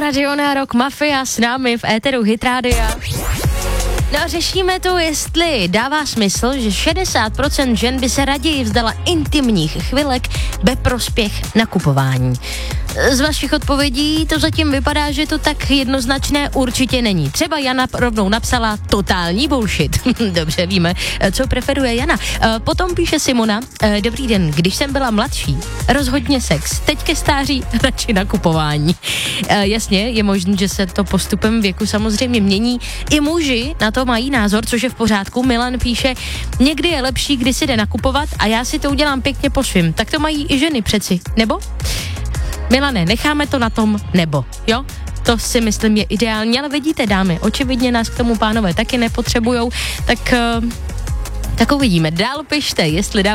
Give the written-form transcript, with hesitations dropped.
Radio Nárok, Mafia s námi v éteru Hit Rádia. No a řešíme to, jestli dává smysl, že 60% žen by se raději vzdala intimních chvilek ve prospěch nakupování. Z vašich odpovědí to zatím vypadá, že to tak jednoznačné určitě není. Třeba Jana rovnou napsala totální bullshit. Dobře, víme, co preferuje Jana. Potom píše Simona, dobrý den, když jsem byla mladší, rozhodně sex, teď ke stáří radši nakupování. Jasně, je možné, že se to postupem věku samozřejmě mění. I muži na to mají názor, což je v pořádku. Milan píše, někdy je lepší, když si jde nakupovat a já si to udělám pěkně po svým. Tak to mají i ženy přeci, nebo? Milane, necháme to na tom nebo, jo? To si myslím je ideální, ale vidíte, dámy, očividně nás k tomu pánové taky nepotřebujou, tak uvidíme. Dál pište, jestli